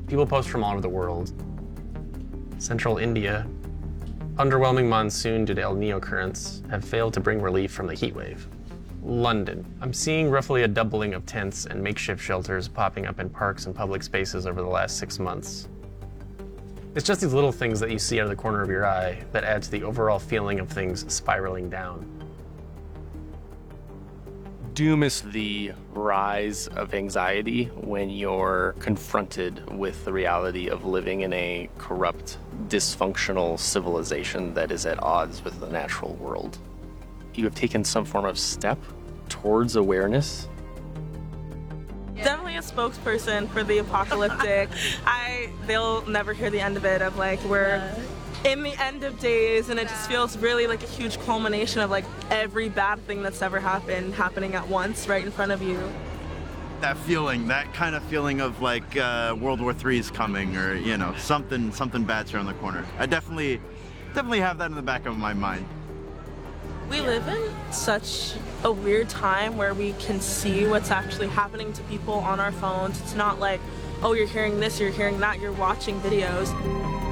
People post from all over the world. Central India. Underwhelming monsoon due to El Niño currents have failed to bring relief from the heat wave. London. I'm seeing roughly a doubling of tents and makeshift shelters popping up in parks and public spaces over the last 6 months. It's just these little things that you see out of the corner of your eye that add to the overall feeling of things spiraling down. Doom is the rise of anxiety when you're confronted with the reality of living in a corrupt, dysfunctional civilization that is at odds with the natural world. You have taken some form of step towards awareness. Definitely a spokesperson for the apocalyptic. They'll never hear the end of it, of like we're in the end of days, and it just feels really like a huge culmination of like every bad thing that's ever happened happening at once right in front of you. That feeling, that kind of feeling of like World War III is coming, or you know, something bad's around the corner. I definitely have that in the back of my mind. We live in such a weird time where we can see what's actually happening to people on our phones. It's not like, oh, you're hearing this, you're hearing that, you're watching videos.